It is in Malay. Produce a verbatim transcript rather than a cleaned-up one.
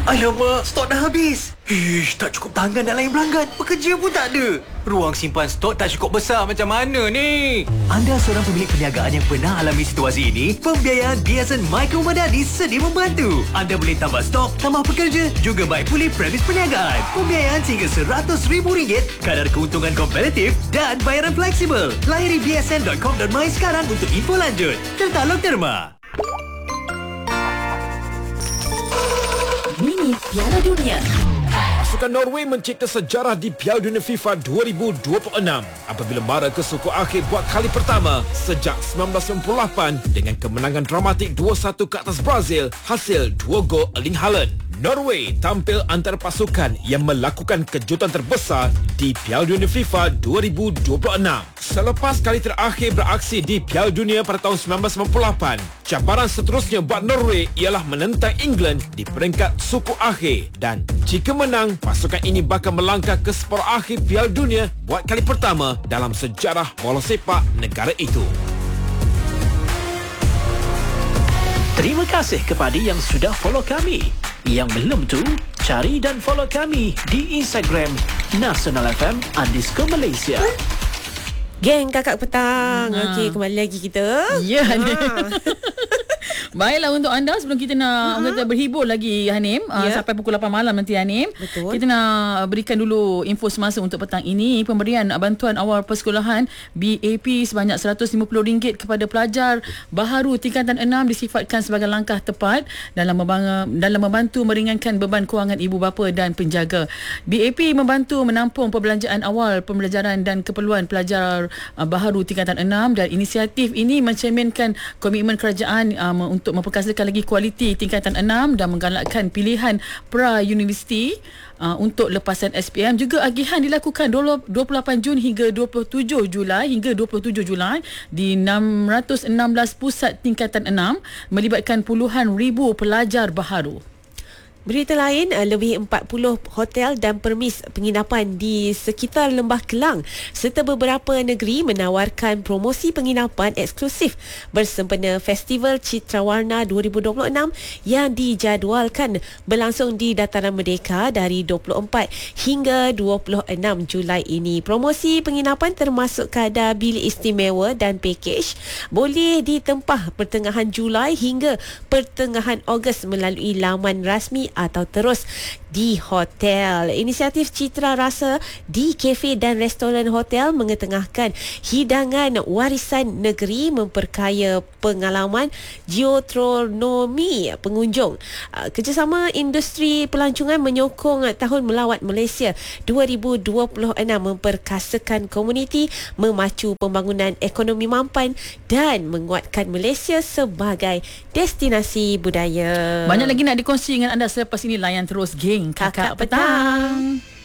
Alamak, stok dah habis. Ish, tak cukup tangan nak layan pelanggan. Pekerja pun tak ada. Ruang simpan stok tak cukup besar macam mana ni? Anda seorang pemilik perniagaan yang pernah alami situasi ini? Pembiayaan B S N Micro Madani sedia membantu. Anda boleh tambah stok, tambah pekerja, juga baik pulih premis perniagaan. Pembiayaan sehingga seratus ribu ringgit, kadar keuntungan kompetitif dan bayaran fleksibel. Layari b s n dot com dot my sekarang untuk info lanjut. Tertaluk terma. Mini Piala Dunia. Pasukan Norway mencipta sejarah di Piala Dunia FIFA dua ribu dua puluh enam apabila mara ke suku akhir buat kali pertama sejak seribu sembilan ratus sembilan puluh lapan dengan kemenangan dramatik dua satu ke atas Brazil hasil dua gol Erling Haaland. Norway tampil antara pasukan yang melakukan kejutan terbesar di Piala Dunia FIFA dua ribu dua puluh enam. Selepas kali terakhir beraksi di Piala Dunia pada tahun seribu sembilan ratus sembilan puluh lapan, cabaran seterusnya buat Norway ialah menentang England di peringkat suku akhir dan jika menang, pasukan ini bakal melangkah ke separuh akhir Piala Dunia buat kali pertama dalam sejarah bola sepak negara itu. Terima kasih kepada yang sudah follow kami. Yang belum tu, cari dan follow kami di Instagram Nasional F M underscore Malaysia. Geng Kakak Petang. Ha. Okey, kembali lagi kita. Ya. Ha. Baiklah, untuk anda sebelum kita nak uh-huh. kita berhibur lagi Hanim, yeah. uh, sampai pukul lapan malam nanti Hanim. Betul. Kita nak berikan dulu info semasa untuk petang ini. Pemberian bantuan awal persekolahan B A P sebanyak seratus lima puluh ringgit kepada pelajar baharu tingkatan enam disifatkan sebagai langkah tepat dalam membang- dalam membantu meringankan beban kewangan ibu bapa dan penjaga. B A P membantu menampung perbelanjaan awal pembelajaran dan keperluan pelajar uh, baharu tingkatan enam, dan inisiatif ini mencerminkan komitmen kerajaan um, untuk memperkasakan lagi kualiti tingkatan enam dan menggalakkan pilihan pra-universiti uh, untuk lepasan S P M. Juga agihan dilakukan dua puluh lapan Jun hingga dua puluh tujuh Julai hingga dua puluh tujuh Julai di enam ratus enam belas pusat tingkatan enam melibatkan puluhan ribu pelajar baharu. Berita lain, lebih empat puluh hotel dan permis penginapan di sekitar Lembah Kelang serta beberapa negeri menawarkan promosi penginapan eksklusif bersempena Festival Citra Warna dua ribu dua puluh enam yang dijadualkan berlangsung di Dataran Merdeka dari dua puluh empat hingga dua puluh enam Julai ini. Promosi penginapan termasuk kadar bilik istimewa dan pakej boleh ditempah pertengahan Julai hingga pertengahan Ogos melalui laman rasmi atau terus di hotel. Inisiatif Citra Rasa di kafe dan restoran hotel mengetengahkan hidangan warisan negeri memperkaya pengalaman geotronomi pengunjung. Kerjasama industri pelancongan menyokong Tahun Melawat Malaysia dua ribu dua puluh enam memperkasakan komuniti, memacu pembangunan ekonomi mampan dan menguatkan Malaysia sebagai destinasi budaya. Banyak lagi nak dikongsi dengan anda selepas ini. Layan terus geng Kakak, Kakak Petang, Petang.